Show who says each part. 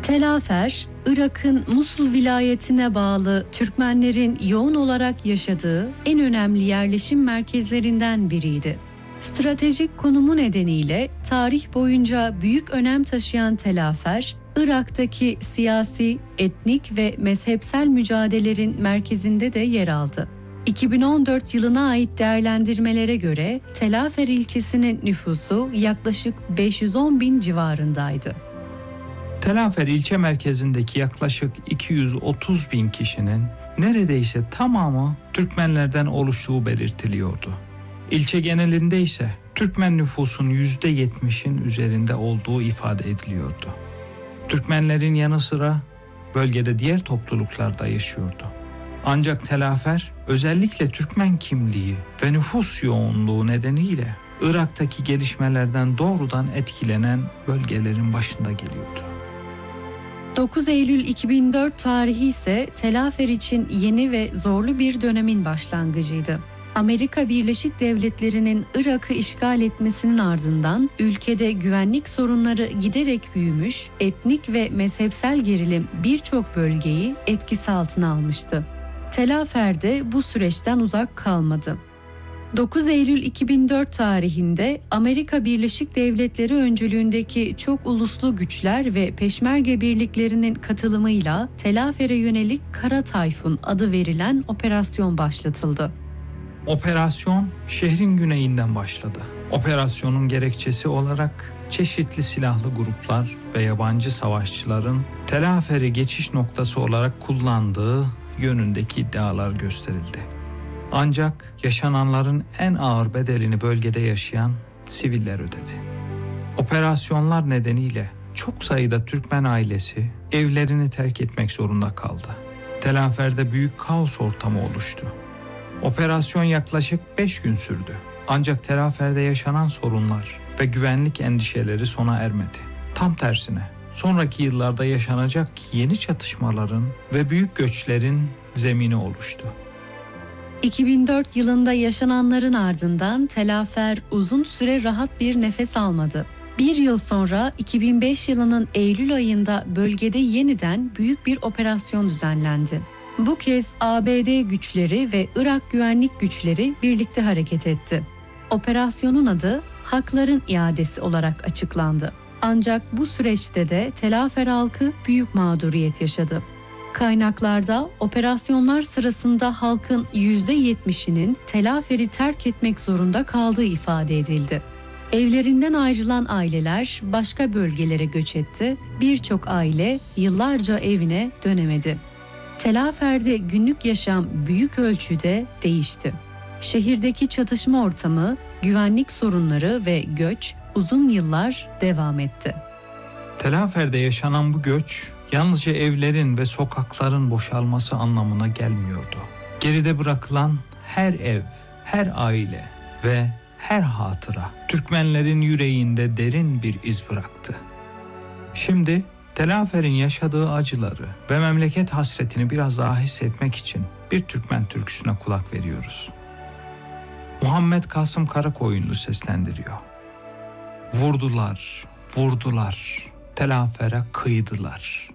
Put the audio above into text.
Speaker 1: Telafer, Irak'ın Musul vilayetine bağlı Türkmenlerin yoğun olarak yaşadığı en önemli yerleşim merkezlerinden biriydi. Stratejik konumu nedeniyle tarih boyunca büyük önem taşıyan Telafer, Irak'taki siyasi, etnik ve mezhepsel mücadelelerin merkezinde de yer aldı. 2014 yılına ait değerlendirmelere göre Telafer ilçesinin nüfusu yaklaşık 510 bin civarındaydı.
Speaker 2: Telafer ilçe merkezindeki yaklaşık 230 bin kişinin neredeyse tamamı Türkmenlerden oluştuğu belirtiliyordu. İlçe genelinde ise Türkmen nüfusun %70'in üzerinde olduğu ifade ediliyordu. Türkmenlerin yanı sıra bölgede diğer topluluklar da yaşıyordu. Ancak Telafer özellikle Türkmen kimliği ve nüfus yoğunluğu nedeniyle Irak'taki gelişmelerden doğrudan etkilenen bölgelerin başında geliyordu.
Speaker 1: 9 Eylül 2004 tarihi ise Telafer için yeni ve zorlu bir dönemin başlangıcıydı. Amerika Birleşik Devletleri'nin Irak'ı işgal etmesinin ardından ülkede güvenlik sorunları giderek büyümüş, etnik ve mezhepsel gerilim birçok bölgeyi etkisi altına almıştı. Telafer de bu süreçten uzak kalmadı. 9 Eylül 2004 tarihinde Amerika Birleşik Devletleri öncülüğündeki çok uluslu güçler ve peşmerge birliklerinin katılımıyla Telafer'e yönelik Kara Tayfun adı verilen operasyon başlatıldı.
Speaker 2: Operasyon şehrin güneyinden başladı. Operasyonun gerekçesi olarak çeşitli silahlı gruplar ve yabancı savaşçıların Telafer'i geçiş noktası olarak kullandığı yönündeki iddialar gösterildi. Ancak yaşananların en ağır bedelini bölgede yaşayan siviller ödedi. Operasyonlar nedeniyle çok sayıda Türkmen ailesi evlerini terk etmek zorunda kaldı. Telafer'de büyük kaos ortamı oluştu. Operasyon yaklaşık 5 gün sürdü. Ancak Telafer'de yaşanan sorunlar ve güvenlik endişeleri sona ermedi. Tam tersine sonraki yıllarda yaşanacak yeni çatışmaların ve büyük göçlerin zemini oluştu.
Speaker 1: 2004 yılında yaşananların ardından Telafer uzun süre rahat bir nefes almadı. Bir yıl sonra 2005 yılının Eylül ayında bölgede yeniden büyük bir operasyon düzenlendi. Bu kez ABD güçleri ve Irak güvenlik güçleri birlikte hareket etti. Operasyonun adı Hakların İadesi olarak açıklandı. Ancak bu süreçte de Telafer halkı büyük mağduriyet yaşadı. Kaynaklarda operasyonlar sırasında halkın %70'inin Telafer'i terk etmek zorunda kaldığı ifade edildi. Evlerinden ayrılan aileler başka bölgelere göç etti, birçok aile yıllarca evine dönemedi. Telafer'de günlük yaşam büyük ölçüde değişti. Şehirdeki çatışma ortamı, güvenlik sorunları ve göç uzun yıllar devam etti.
Speaker 2: Telafer'de yaşanan bu göç yalnızca evlerin ve sokakların boşalması anlamına gelmiyordu. Geride bırakılan her ev, her aile ve her hatıra Türkmenlerin yüreğinde derin bir iz bıraktı. Şimdi Telafer'in yaşadığı acıları ve memleket hasretini biraz daha hissetmek için bir Türkmen türküsüne kulak veriyoruz. Muhammed Kasım Karakoyunlu seslendiriyor. Vurdular, vurdular, Telafer'e kıydılar.